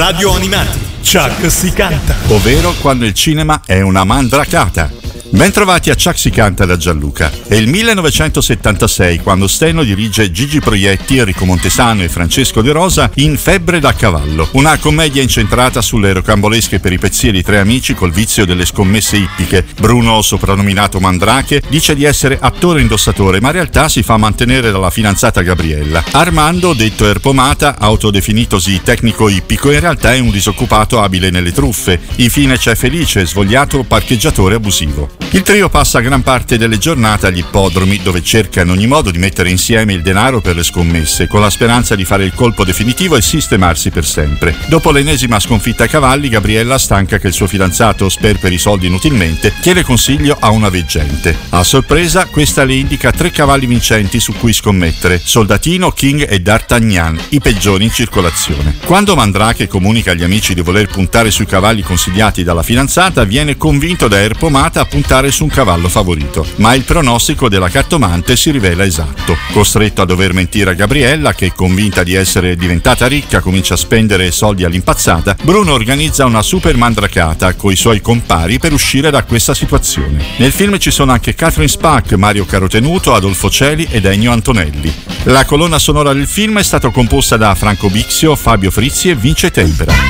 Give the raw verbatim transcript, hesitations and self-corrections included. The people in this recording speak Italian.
Radio Animati, Chuck si canta. Ovvero quando il cinema è una mandracata. Bentrovati a Chuck si canta da Gianluca. È il millenovecentosettantasei quando Steno dirige Gigi Proietti, Enrico Montesano e Francesco De Rosa in Febbre da cavallo, una commedia incentrata sulle rocambolesche peripezie di tre amici col vizio delle scommesse ippiche. Bruno, soprannominato Mandrache, dice di essere attore indossatore, ma in realtà si fa mantenere dalla fidanzata Gabriella. Armando, detto Erpomata, autodefinitosi tecnico ippico, in realtà è un disoccupato abile nelle truffe. Infine c'è Felice, svogliato parcheggiatore abusivo. Il trio passa gran parte delle giornate agli ippodromi, dove cerca in ogni modo di mettere insieme il denaro per le scommesse, con la speranza di fare il colpo definitivo e sistemarsi per sempre. Dopo l'ennesima sconfitta ai cavalli, Gabriella, stanca che il suo fidanzato sperperi soldi inutilmente, chiede consiglio a una veggente. A sorpresa, questa le indica tre cavalli vincenti su cui scommettere: Soldatino, King e D'Artagnan, i peggiori in circolazione. Quando Mandrake comunica agli amici di voler puntare sui cavalli consigliati dalla fidanzata, viene convinto da Erpomata a puntare su un cavallo favorito, ma il pronostico della cartomante si rivela esatto. Costretto a dover mentire a Gabriella, che convinta di essere diventata ricca comincia a spendere soldi all'impazzata, Bruno organizza una super mandracata coi suoi compari per uscire da questa situazione. Nel film ci sono anche Catherine Spack, Mario Carotenuto, Adolfo Celi ed Ennio Antonelli. La colonna sonora del film è stata composta da Franco Bixio, Fabio Frizzi e Vince Tempera.